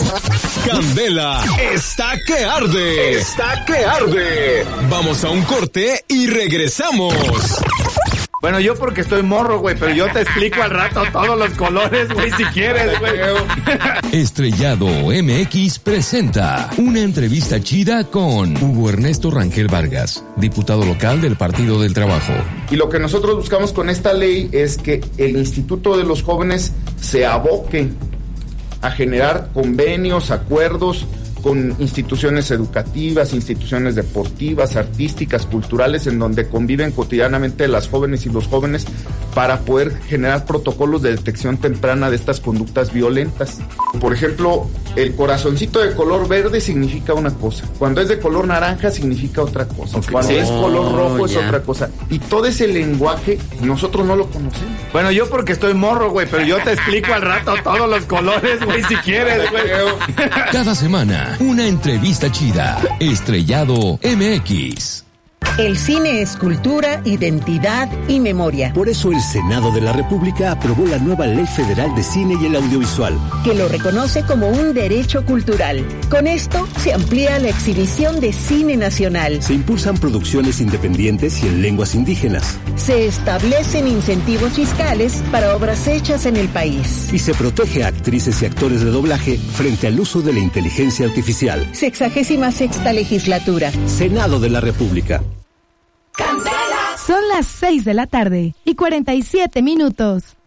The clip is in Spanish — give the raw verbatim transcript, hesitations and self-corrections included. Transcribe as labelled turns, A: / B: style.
A: Candela está que arde. Está que arde. Vamos a un corte y regresamos.
B: Bueno, yo porque estoy morro, güey, pero yo te explico al rato todos los colores, güey, si quieres, güey.
C: Estrellado M X presenta una entrevista chida con Hugo Ernesto Rangel Vargas, diputado local del Partido del Trabajo.
D: Y lo que nosotros buscamos con esta ley es que el Instituto de los Jóvenes se aboque a generar convenios, acuerdos con instituciones educativas, instituciones deportivas, artísticas, culturales, en donde conviven cotidianamente las jóvenes y los jóvenes para poder generar protocolos de detección temprana de estas conductas violentas. Por ejemplo, el corazoncito de color verde significa una cosa, cuando es de color naranja significa otra cosa, okay. Cuando sí. es color rojo oh, es yeah. otra cosa, y todo ese lenguaje nosotros no lo conocemos.
B: Bueno, yo porque estoy morro, güey, pero yo te explico al rato todos los colores, güey, si quieres, güey.
C: Cada semana, una entrevista chida. Estrellado M X.
E: El cine es cultura, identidad y memoria.
F: Por eso el Senado de la República aprobó la nueva Ley Federal de Cine y el Audiovisual,
E: que lo reconoce como un derecho cultural. Con esto se amplía la exhibición de cine nacional.
F: Se impulsan producciones independientes y en lenguas indígenas.
E: Se establecen incentivos fiscales para obras hechas en el país.
F: Y se protege a actrices y actores de doblaje frente al uso de la inteligencia artificial.
E: Sexagésima sexta legislatura.
F: Senado de la República.
G: Son las seis de la tarde y cuarenta y siete minutos.